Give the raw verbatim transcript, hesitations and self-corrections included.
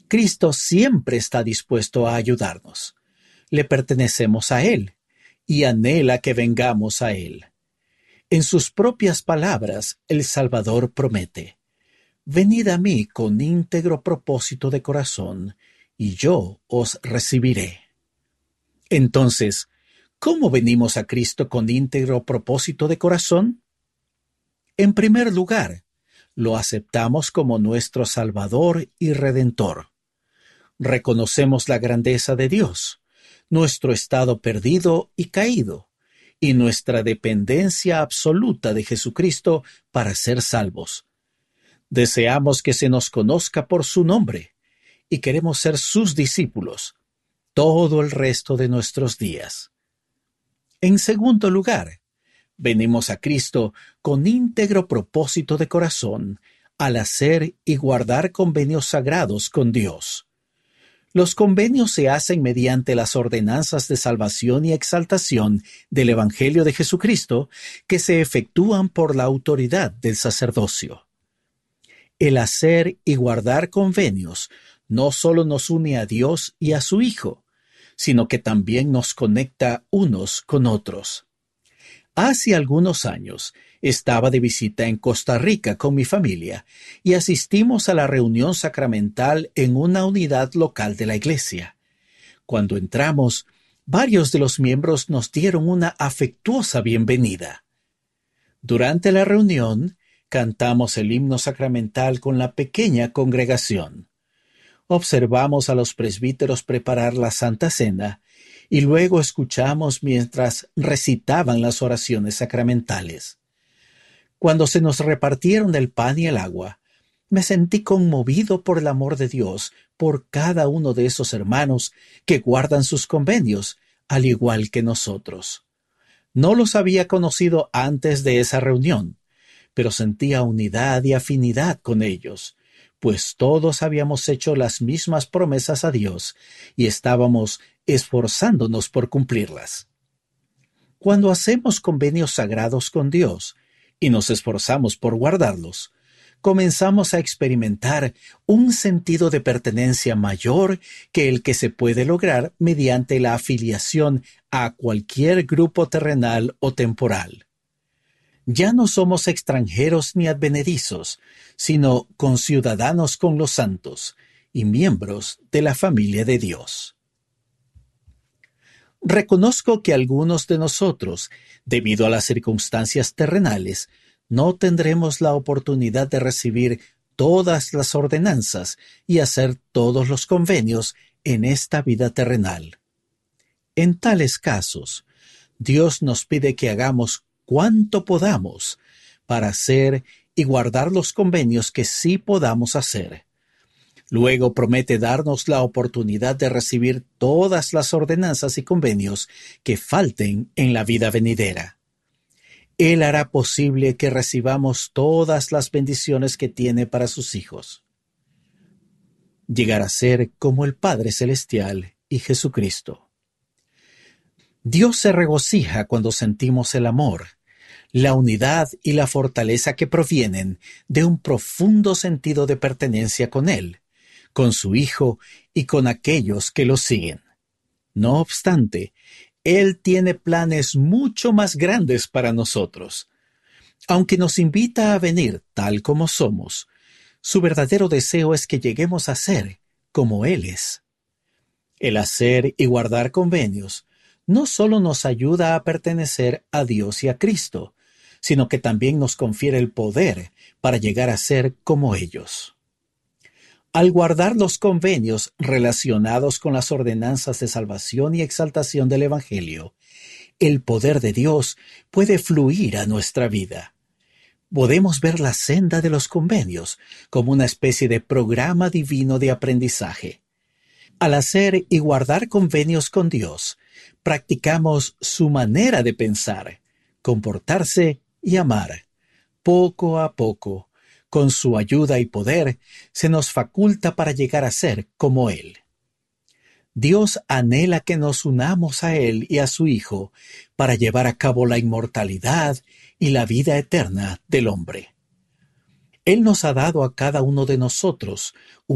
Cristo siempre está dispuesto a ayudarnos. Le pertenecemos a Él y anhela que vengamos a Él. En sus propias palabras, el Salvador promete: «Venid a mí con íntegro propósito de corazón, y yo os recibiré». Entonces, ¿cómo venimos a Cristo con íntegro propósito de corazón? En primer lugar, lo aceptamos como nuestro Salvador y Redentor. Reconocemos la grandeza de Dios, nuestro estado perdido y caído, y nuestra dependencia absoluta de Jesucristo para ser salvos. Deseamos que se nos conozca por su nombre, y queremos ser sus discípulos todo el resto de nuestros días. En segundo lugar, venimos a Cristo con íntegro propósito de corazón al hacer y guardar convenios sagrados con Dios. Los convenios se hacen mediante las ordenanzas de salvación y exaltación del Evangelio de Jesucristo que se efectúan por la autoridad del sacerdocio. El hacer y guardar convenios no solo nos une a Dios y a su Hijo, sino que también nos conecta unos con otros. Hace algunos años estaba de visita en Costa Rica con mi familia y asistimos a la reunión sacramental en una unidad local de la iglesia. Cuando entramos, varios de los miembros nos dieron una afectuosa bienvenida. Durante la reunión, cantamos el himno sacramental con la pequeña congregación. Observamos a los presbíteros preparar la Santa Cena y luego escuchamos mientras recitaban las oraciones sacramentales. Cuando se nos repartieron el pan y el agua, me sentí conmovido por el amor de Dios por cada uno de esos hermanos que guardan sus convenios, al igual que nosotros. No los había conocido antes de esa reunión, pero sentía unidad y afinidad con ellos, pues todos habíamos hecho las mismas promesas a Dios y estábamos esforzándonos por cumplirlas. Cuando hacemos convenios sagrados con Dios y nos esforzamos por guardarlos, comenzamos a experimentar un sentido de pertenencia mayor que el que se puede lograr mediante la afiliación a cualquier grupo terrenal o temporal. Ya no somos extranjeros ni advenedizos, sino conciudadanos con los santos y miembros de la familia de Dios. Reconozco que algunos de nosotros, debido a las circunstancias terrenales, no tendremos la oportunidad de recibir todas las ordenanzas y hacer todos los convenios en esta vida terrenal. En tales casos, Dios nos pide que hagamos cuanto podamos para hacer y guardar los convenios que sí podamos hacer. Luego promete darnos la oportunidad de recibir todas las ordenanzas y convenios que falten en la vida venidera. Él hará posible que recibamos todas las bendiciones que tiene para sus hijos. Llegar a ser como el Padre Celestial y Jesucristo. Dios se regocija cuando sentimos el amor, la unidad y la fortaleza que provienen de un profundo sentido de pertenencia con Él, con su Hijo y con aquellos que lo siguen. No obstante, Él tiene planes mucho más grandes para nosotros. Aunque nos invita a venir tal como somos, su verdadero deseo es que lleguemos a ser como Él es. El hacer y guardar convenios no solo nos ayuda a pertenecer a Dios y a Cristo, sino que también nos confiere el poder para llegar a ser como ellos. Al guardar los convenios relacionados con las ordenanzas de salvación y exaltación del Evangelio, el poder de Dios puede fluir a nuestra vida. Podemos ver la senda de los convenios como una especie de programa divino de aprendizaje. Al hacer y guardar convenios con Dios, practicamos su manera de pensar, comportarse y amar. Poco a poco, con su ayuda y poder, se nos faculta para llegar a ser como Él. Dios anhela que nos unamos a Él y a su Hijo para llevar a cabo la inmortalidad y la vida eterna del hombre. Él nos ha dado a cada uno de nosotros